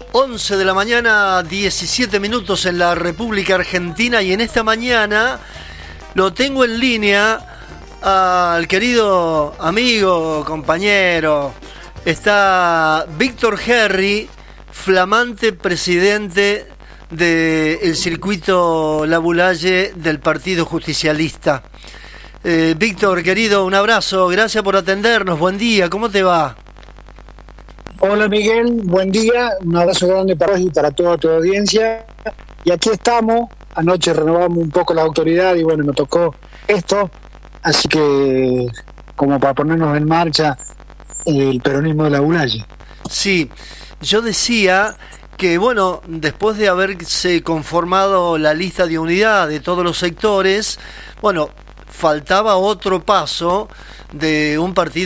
11 de la mañana, 17 minutos en la República Argentina, y en esta mañana lo tengo en línea al querido amigo, compañero. Está Víctor Herri, flamante presidente del circuito La Bulaye del Partido Justicialista. Víctor, querido, un abrazo, gracias por atendernos, buen día, ¿cómo te va? Hola Miguel, buen día, un abrazo grande para vos y para toda tu audiencia. Y aquí estamos, anoche renovamos un poco la autoridad y bueno, nos tocó esto, así que como para ponernos en marcha el peronismo de La Bulaye. Sí, yo decía que bueno, después de haberse conformado la lista de unidad de todos los sectores, bueno, faltaba otro paso de un partido